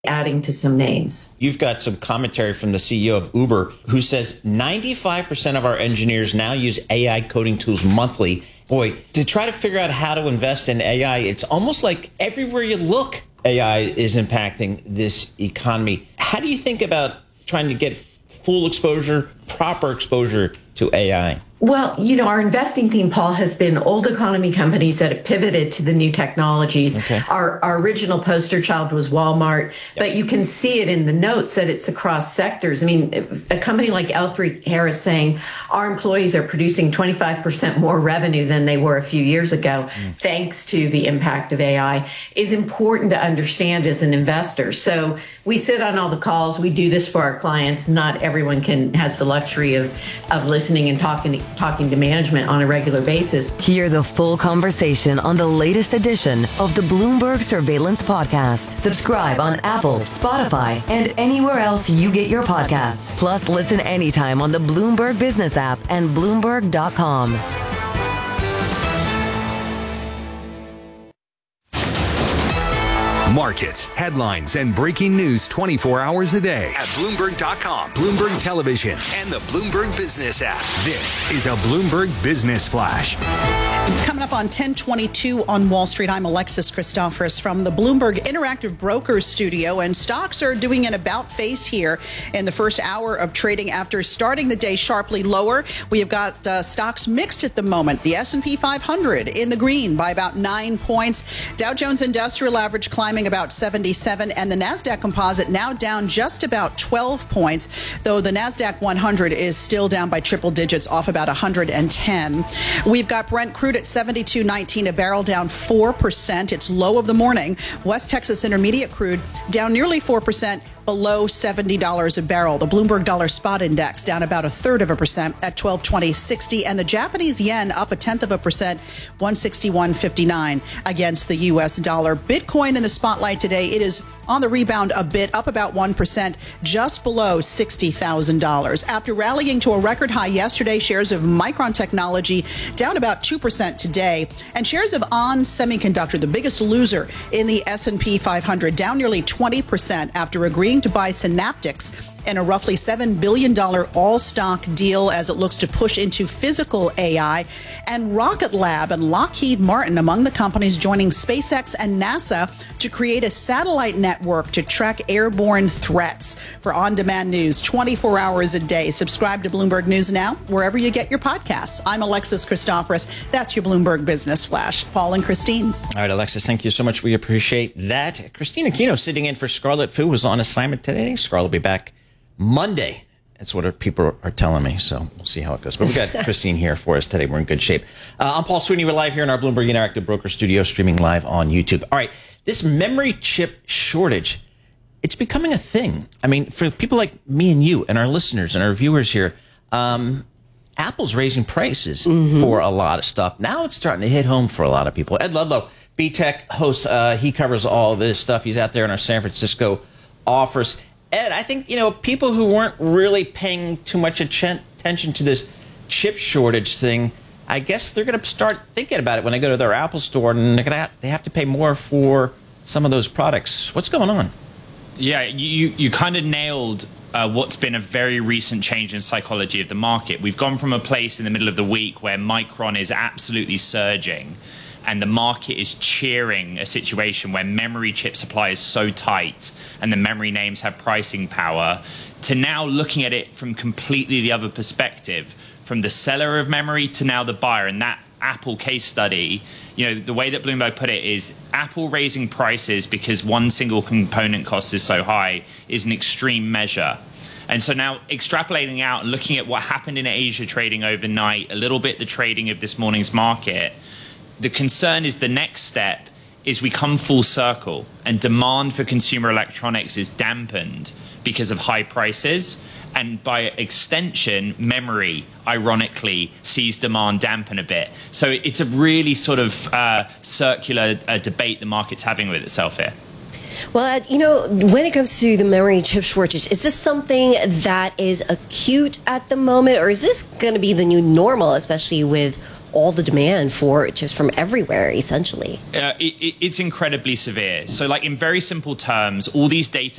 adding to some names. You've got some commentary from the CEO of Uber who says 95% of our engineers now use AI coding tools monthly. Boy, to try to figure out how to invest in AI, it's almost like everywhere you look, AI is impacting this economy. How do you think about trying to get full exposure, proper exposure to AI? Well, our investing theme, Paul, has been old economy companies that have pivoted to the new technologies. Okay. Our original poster child was Walmart, but you can see it in the notes that it's across sectors. I mean, a company like L3Harris saying our employees are producing 25% more revenue than they were a few years ago, thanks to the impact of AI, is important to understand as an investor. So we sit on all the calls. We do this for our clients. Not everyone has the luxury of listening and talking to management on a regular basis. Hear the full conversation on the latest edition of the Bloomberg Surveillance Podcast. Subscribe on Apple, Spotify, and anywhere else you get your podcasts. Plus, listen anytime on the Bloomberg Business app and Bloomberg.com. Markets, headlines, and breaking news 24 hours a day at Bloomberg.com, Bloomberg Television, and the Bloomberg Business app. This is a Bloomberg Business Flash. Coming up on 10:22 on Wall Street, I'm Alexis Christoforous from the Bloomberg Interactive Brokers studio, and stocks are doing an about face here in the first hour of trading after starting the day sharply lower. We have got stocks mixed at the moment. The S&P 500 in the green by about 9 points. Dow Jones Industrial Average climbing about 77, and the NASDAQ Composite now down just about 12 points, though the NASDAQ 100 is still down by triple digits, off about 110. We've got Brent crude at $72.19 a barrel, down 4%. It's low of the morning. West Texas Intermediate crude down nearly 4%, below $70 a barrel. The Bloomberg Dollar Spot Index down about 0.33% at 1220.60, and the Japanese yen up 0.1%, 161.59 against the U.S. dollar. Bitcoin in the spotlight today. It is on the rebound a bit, up about 1%, just below $60,000. After rallying to a record high yesterday, shares of Micron Technology down about 2% today, and shares of ON Semiconductor, the biggest loser in the S&P 500, down nearly 20% after agreeing to buy Synaptics in a roughly $7 billion all-stock deal as it looks to push into physical AI. And Rocket Lab and Lockheed Martin among the companies joining SpaceX and NASA to create a satellite network to track airborne threats. For on-demand news 24 hours a day, subscribe to Bloomberg News Now wherever you get your podcasts. I'm Alexis Christoforous. That's your Bloomberg Business Flash. Paul and Christine. All right, Alexis, thank you so much. We appreciate that. Christine Aquino sitting in for Scarlett Fu, was on assignment today. Scarlett will be back Monday. That's what people are telling me, so we'll see how it goes. But we got Christine here for us today. We're in good shape. I'm Paul Sweeney. We're live here in our Bloomberg Interactive Broker studio, streaming live on YouTube. All right, this memory chip shortage, it's becoming a thing. I mean, for people like me and you and our listeners and our viewers here, Apple's raising prices for a lot of stuff. Now it's starting to hit home for a lot of people. Ed Ludlow, B-Tech host, he covers all this stuff. He's out there in our San Francisco office. Ed, I think, people who weren't really paying too much attention to this chip shortage thing, I guess they're going to start thinking about it when they go to their Apple store, and they have to pay more for some of those products. What's going on? Yeah, you kind of nailed what's been a very recent change in psychology of the market. We've gone from a place in the middle of the week where Micron is absolutely surging, and the market is cheering a situation where memory chip supply is so tight and the memory names have pricing power, to now looking at it from completely the other perspective, from the seller of memory to now the buyer. And that Apple case study, the way that Bloomberg put it is Apple raising prices because one single component cost is so high is an extreme measure. And so now extrapolating out and looking at what happened in Asia trading overnight, a little bit the trading of this morning's market, the concern is the next step is we come full circle and demand for consumer electronics is dampened because of high prices. And by extension, memory, ironically, sees demand dampen a bit. So it's a really sort of circular debate the market's having with itself here. Well, when it comes to the memory chip shortage, is this something that is acute at the moment, or is this going to be the new normal, especially with all the demand for chips from everywhere, essentially? It's incredibly severe. So, like, in very simple terms, all these data